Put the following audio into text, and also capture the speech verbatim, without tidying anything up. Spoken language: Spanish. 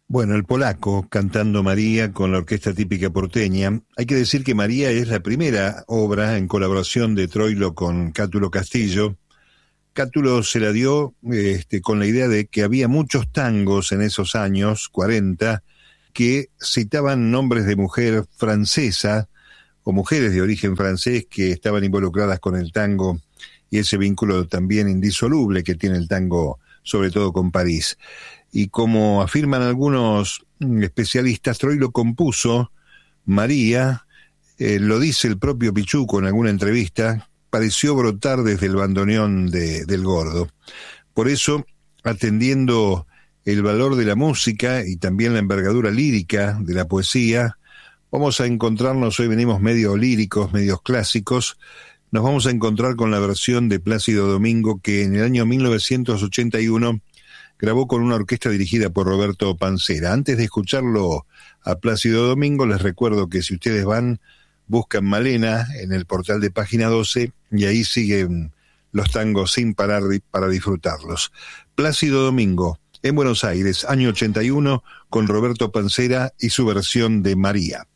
Bueno, el polaco cantando María con la orquesta típica porteña. Hay que decir que María es la primera obra en colaboración de Troilo con Cátulo Castillo. Cátulo se la dio este, con la idea de que había muchos tangos en esos años cuarenta que citaban nombres de mujer francesa o mujeres de origen francés que estaban involucradas con el tango y ese vínculo también indisoluble que tiene el tango, sobre todo con París. Y como afirman algunos especialistas, Troilo compuso María, eh, lo dice el propio Pichuco en alguna entrevista, pareció brotar desde el bandoneón de, del Gordo. Por eso, atendiendo el valor de la música y también la envergadura lírica de la poesía, vamos a encontrarnos, hoy venimos medio líricos, medios clásicos, nos vamos a encontrar con la versión de Plácido Domingo que en el año mil novecientos ochenta y uno grabó con una orquesta dirigida por Roberto Pancera. Antes de escucharlo a Plácido Domingo, les recuerdo que si ustedes van, buscan Malena en el portal de Página doce y ahí siguen los tangos sin parar para disfrutarlos. Plácido Domingo, en Buenos Aires, año ochenta y uno, con Roberto Pancera y su versión de María.